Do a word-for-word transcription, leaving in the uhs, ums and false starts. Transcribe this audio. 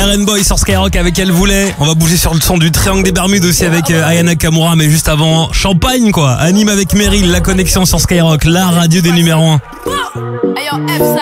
Aaron Boy sur Skyrock avec Elle Voulait. On va bouger sur le son du Triangle des Bermudes aussi avec euh, Aya Nakamura. Mais juste avant, Champagne quoi. Anime avec Meryl, la connexion sur Skyrock, la radio des numéros un.